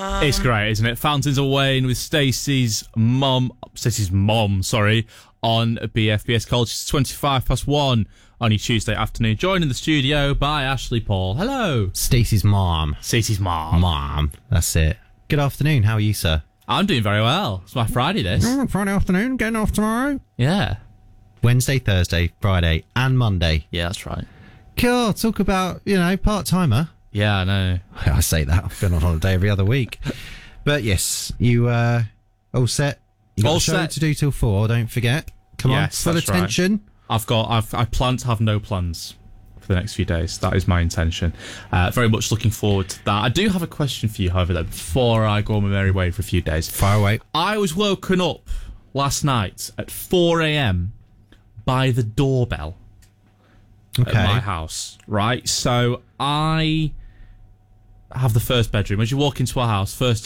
It's great, isn't it? Fountains of Wayne with Stacey's mom, sorry, on BFBS College. It's 1 on your Tuesday afternoon. Joined in the studio by Ashley Paul. Hello. Stacey's mom. Stacey's mom. Mom. That's it. Good afternoon. How are you, sir? I'm doing very well. It's my Friday, this. Friday afternoon. Getting off tomorrow. Yeah. Wednesday, Thursday, Friday, and Monday. Yeah, that's right. Cool. Talk about, part-timer. Yeah, I know. I say that. I've been on holiday every other week. But yes, you all set? You got All a show set. to do till 4, don't forget. Come Yes, on, full that's right. attention. I plan to have no plans for the next few days. That is my intention. Very much looking forward to that. I do have a question for you, however, though, before I go on my merry way for a few days. Fire away. I was woken up last night at 4 a.m. by the doorbell at my house, right? So I have the first bedroom. As you walk into our house, first